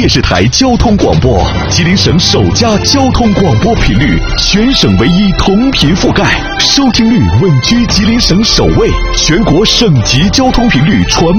电视台交通广播，吉林省首家交通广播频率，全省唯一同频覆盖，收听率稳居吉林省首位，全国省级交通频率传